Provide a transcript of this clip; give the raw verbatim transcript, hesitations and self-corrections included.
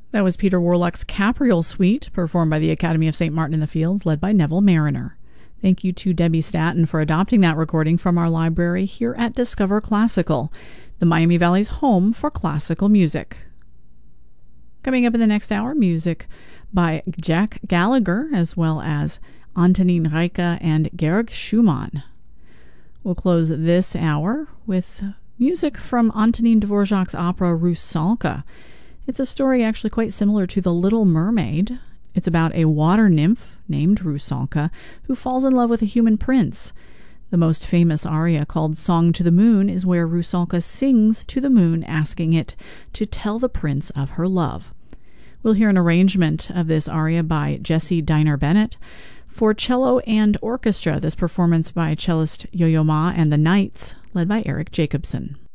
That was Peter Warlock's Capriol Suite, performed by the Academy of Saint Martin in the Fields, led by Neville Mariner. Thank you to Debbie Staton for adopting that recording from our library here at Discover Classical, the Miami Valley's home for classical music. Coming up in the next hour, music by Jack Gallagher, as well as Antonín Rejka and Georg Schumann. We'll close this hour with music from Antonin Dvorak's opera Rusalka. It's a story actually quite similar to The Little Mermaid. It's about a water nymph named Rusalka who falls in love with a human prince. The most famous aria, called Song to the Moon, is where Rusalka sings to the moon, asking it to tell the prince of her love. We'll hear an arrangement of this aria by Jessie Diner Bennett. For cello and orchestra, this performance by cellist Yo-Yo Ma and the Knights, led by Eric Jacobson.